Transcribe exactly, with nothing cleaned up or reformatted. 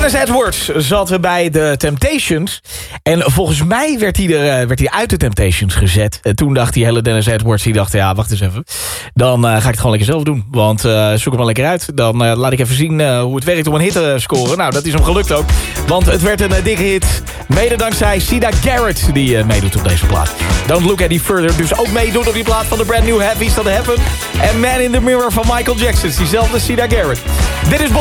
Dennis Edwards zat bij de Temptations. En volgens mij werd hij, er, werd hij uit de Temptations gezet. En toen dacht die hele Dennis Edwards, die dacht, ja, wacht eens even. Dan uh, ga ik het gewoon lekker zelf doen. Want uh, zoek hem maar lekker uit. Dan uh, laat ik even zien uh, hoe het werkt om een hit te scoren. Nou, dat is hem gelukt ook. Want het werd een uh, dikke hit. Mede dankzij Sida Garrett, die uh, meedoet op deze plaat. Don't Look Any Further, dus ook meedoet op die plaat van de Brand New Heavies, dat Heaven. En Man in the Mirror van Michael Jackson, diezelfde Sida Garrett. Dit is Bob